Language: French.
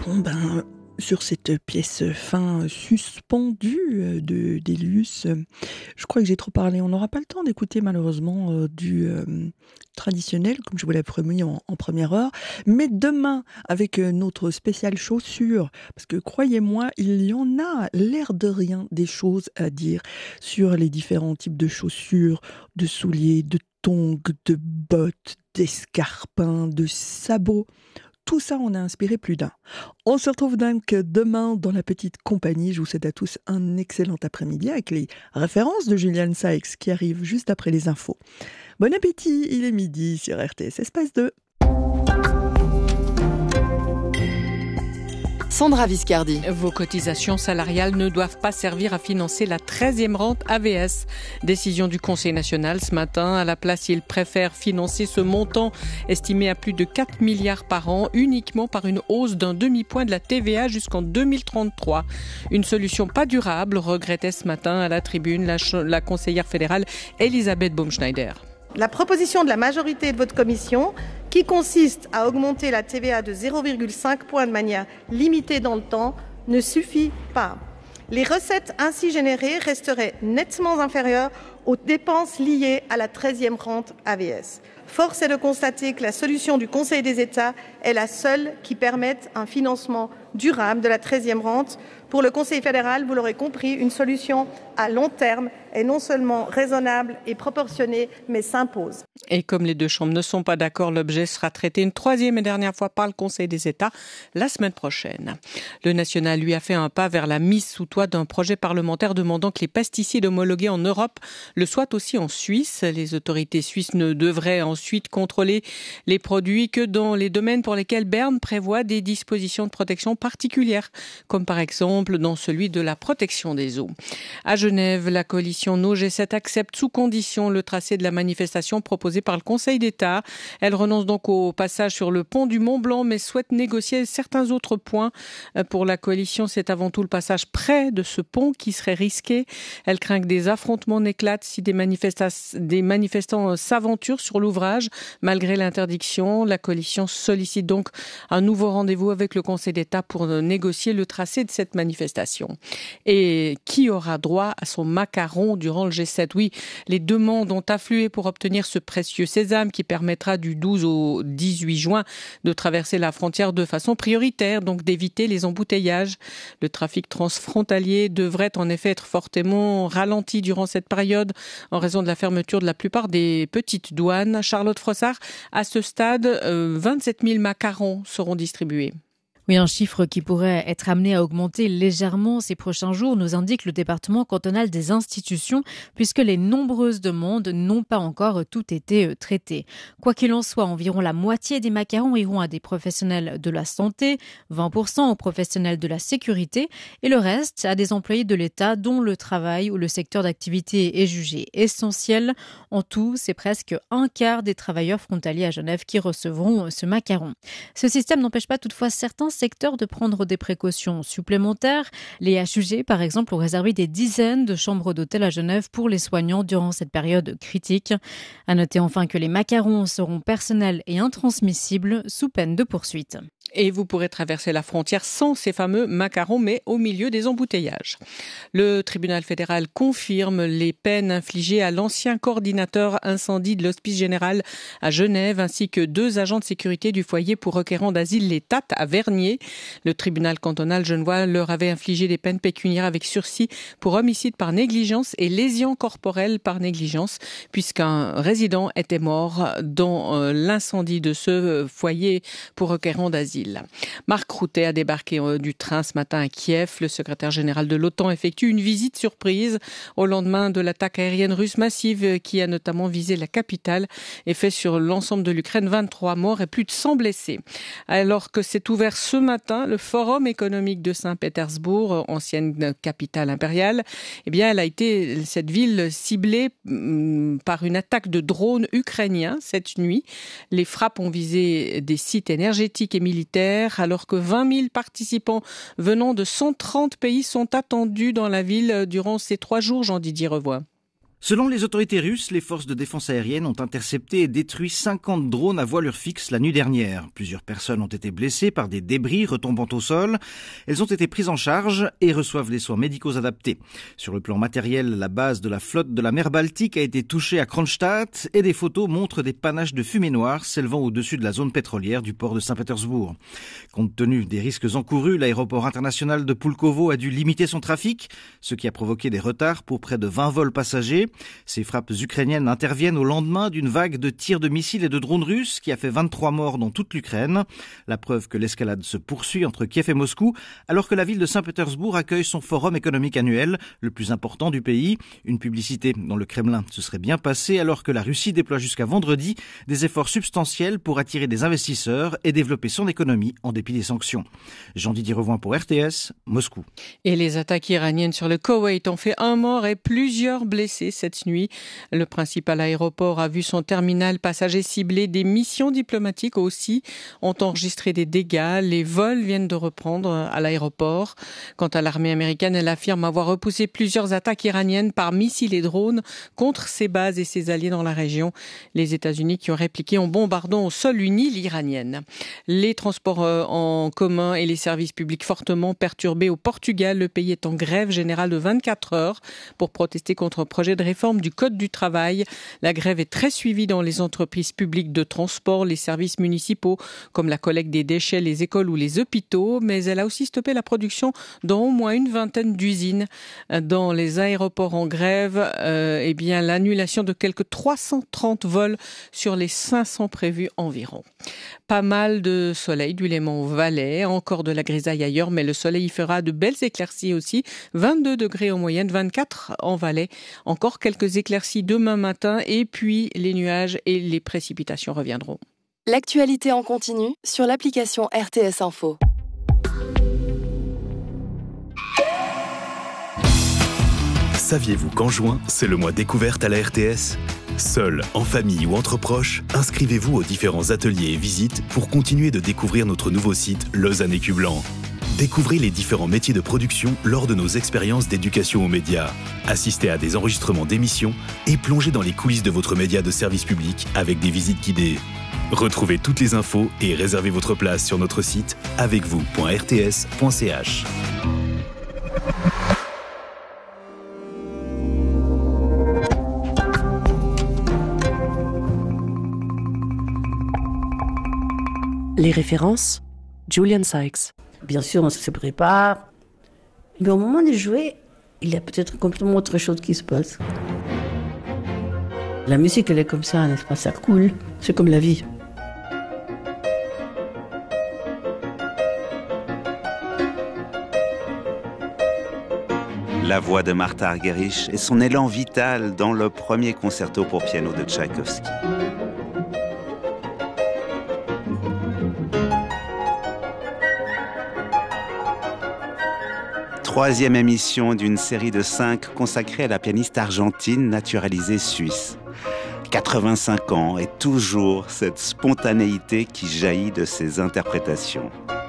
Bon ben, sur cette pièce fin suspendue d'Elius, je crois que j'ai trop parlé. On n'aura pas le temps d'écouter malheureusement du traditionnel, comme je vous l'ai promis en première heure. Mais demain, avec notre spéciale chaussures, parce que croyez-moi, il y en a, l'air de rien, des choses à dire sur les différents types de chaussures, de souliers, de tongs, de bottes, d'escarpins, de sabots. Tout ça, on a inspiré plus d'un. On se retrouve donc demain dans la petite compagnie. Je vous souhaite à tous un excellent après-midi avec les références de Julian Sykes qui arrivent juste après les infos. Bon appétit, il est midi sur RTS Espace 2. Sandra Viscardi. Vos cotisations salariales ne doivent pas servir à financer la 13e rente AVS. Décision du Conseil national ce matin. À la place, il préfère financer ce montant estimé à plus de 4 milliards par an uniquement par une hausse d'un demi-point de la TVA jusqu'en 2033. Une solution pas durable, regrettait ce matin à la tribune la conseillère fédérale Elisabeth Baumschneider. La proposition de la majorité de votre commission, qui consiste à augmenter la TVA de 0,5 points de manière limitée dans le temps, ne suffit pas. Les recettes ainsi générées resteraient nettement inférieures aux dépenses liées à la 13e rente AVS. Force est de constater que la solution du Conseil des États est la seule qui permette un financement durable de la 13e rente. Pour le Conseil fédéral, vous l'aurez compris, une solution à long terme est non seulement raisonnable et proportionnée, mais s'impose. Et comme les deux chambres ne sont pas d'accord, l'objet sera traité une troisième et dernière fois par le Conseil des États la semaine prochaine. Le national, lui, a fait un pas vers la mise sous toit d'un projet parlementaire demandant que les pesticides homologués en Europe le soient aussi en Suisse. Les autorités suisses ne devraient ensuite contrôler les produits que dans les domaines pour lesquels Berne prévoit des dispositions de protection particulières, comme par exemple dans celui de la protection des eaux. À Genève, la coalition No G7 accepte sous condition le tracé de la manifestation proposée par le Conseil d'État. Elle renonce donc au passage sur le pont du Mont-Blanc, mais souhaite négocier certains autres points. Pour la coalition, c'est avant tout le passage près de ce pont qui serait risqué. Elle craint que des affrontements n'éclatent si des manifestants s'aventurent sur l'ouvrage. Malgré l'interdiction, la coalition sollicite donc un nouveau rendez-vous avec le Conseil d'État pour négocier le tracé de cette manifestation. Et qui aura droit à son macaron durant le G7? Oui, les demandes ont afflué pour obtenir ce précieux sésame qui permettra du 12 au 18 juin de traverser la frontière de façon prioritaire, donc d'éviter les embouteillages. Le trafic transfrontalier devrait en effet être fortement ralenti durant cette période en raison de la fermeture de la plupart des petites douanes. Charlotte Frossard, à ce stade, 27 000 macarons seront distribués. Oui, un chiffre qui pourrait être amené à augmenter légèrement ces prochains jours, nous indique le département cantonal des institutions, puisque les nombreuses demandes n'ont pas encore tout été traitées. Quoi qu'il en soit, environ la moitié des macarons iront à des professionnels de la santé, 20% aux professionnels de la sécurité et le reste à des employés de l'État dont le travail ou le secteur d'activité est jugé essentiel. En tout, c'est presque un quart des travailleurs frontaliers à Genève qui recevront ce macaron. Ce système n'empêche pas toutefois certains secteurs de prendre des précautions supplémentaires. Les HUG, par exemple, ont réservé des dizaines de chambres d'hôtel à Genève pour les soignants durant cette période critique. À noter enfin que les macarons seront personnels et intransmissibles sous peine de poursuite. Et vous pourrez traverser la frontière sans ces fameux macarons, mais au milieu des embouteillages. Le tribunal fédéral confirme les peines infligées à l'ancien coordinateur incendie de l'Hospice général à Genève, ainsi que 2 agents de sécurité du foyer pour requérants d'asile, les TAT, à Vernier. Le tribunal cantonal genevois leur avait infligé des peines pécuniaires avec sursis pour homicide par négligence et lésion corporelle par négligence, puisqu'un résident était mort dans l'incendie de ce foyer pour requérants d'asile. Marc Routet a débarqué du train ce matin à Kiev. Le secrétaire général de l'OTAN effectue une visite surprise au lendemain de l'attaque aérienne russe massive qui a notamment visé la capitale et fait sur l'ensemble de l'Ukraine 23 morts et plus de 100 blessés. Alors que s'est ouvert ce matin le Forum économique de Saint-Pétersbourg, ancienne capitale impériale, eh bien, elle a été, cette ville, ciblée par une attaque de drones ukrainiens cette nuit. Les frappes ont visé des sites énergétiques et militaires alors que 20 000 participants venant de 130 pays sont attendus dans la ville durant ces 3 jours, Jean-Didier Revoy. Selon les autorités russes, les forces de défense aérienne ont intercepté et détruit 50 drones à voilure fixe la nuit dernière. Plusieurs personnes ont été blessées par des débris retombant au sol. Elles ont été prises en charge et reçoivent des soins médicaux adaptés. Sur le plan matériel, la base de la flotte de la mer Baltique a été touchée à Kronstadt et des photos montrent des panaches de fumée noire s'élevant au-dessus de la zone pétrolière du port de Saint-Pétersbourg. Compte tenu des risques encourus, l'aéroport international de Pulkovo a dû limiter son trafic, ce qui a provoqué des retards pour près de 20 vols passagers. Ces frappes ukrainiennes interviennent au lendemain d'une vague de tirs de missiles et de drones russes qui a fait 23 morts dans toute l'Ukraine. La preuve que l'escalade se poursuit entre Kiev et Moscou, alors que la ville de Saint-Pétersbourg accueille son forum économique annuel, le plus important du pays. Une publicité dans le Kremlin se serait bien passée alors que la Russie déploie jusqu'à vendredi des efforts substantiels pour attirer des investisseurs et développer son économie en dépit des sanctions. Jean-Didier Revoin pour RTS, Moscou. Et les attaques iraniennes sur le Koweït ont fait un mort et plusieurs blessés cette nuit. Le principal aéroport a vu son terminal passager ciblé. Des missions diplomatiques aussi ont enregistré des dégâts. Les vols viennent de reprendre à l'aéroport. Quant à l'armée américaine, elle affirme avoir repoussé plusieurs attaques iraniennes par missiles et drones contre ses bases et ses alliés dans la région. Les États-Unis qui ont répliqué en bombardant au sol une île iranienne. Les transports en commun et les services publics fortement perturbés au Portugal. Le pays est en grève générale de 24 heures pour protester contre un projet de réforme du Code du travail. La grève est très suivie dans les entreprises publiques de transport, les services municipaux comme la collecte des déchets, les écoles ou les hôpitaux, mais elle a aussi stoppé la production dans au moins une vingtaine d'usines. Dans les aéroports en grève, l'annulation de quelques 330 vols sur les 500 prévus environ. Pas mal de soleil du Léman au Valais, encore de la grisaille ailleurs, mais le soleil y fera de belles éclaircies aussi. 22 degrés en moyenne, 24 en Valais. Encore quelques éclaircies demain matin et puis les nuages et les précipitations reviendront. L'actualité en continu sur l'application RTS Info. Saviez-vous qu'en juin, c'est le mois découverte à la RTS ? Seul, en famille ou entre proches, inscrivez-vous aux différents ateliers et visites pour continuer de découvrir notre nouveau site Lausanne Écublanc. Découvrez les différents métiers de production lors de nos expériences d'éducation aux médias. Assistez à des enregistrements d'émissions et plongez dans les coulisses de votre média de service public avec des visites guidées. Retrouvez toutes les infos et réservez votre place sur notre site avecvous.rts.ch. Les références, Julian Sykes. Bien sûr, on se prépare. Mais au moment de jouer, il y a peut-être complètement autre chose qui se passe. La musique, elle est comme ça, n'est-ce pas? Ça coule. C'est comme la vie. La voix de Martha Argerich et son élan vital dans le premier concerto pour piano de Tchaïkovski. Troisième émission d'une série de 5 consacrée à la pianiste argentine naturalisée suisse. 85 ans et toujours cette spontanéité qui jaillit de ses interprétations.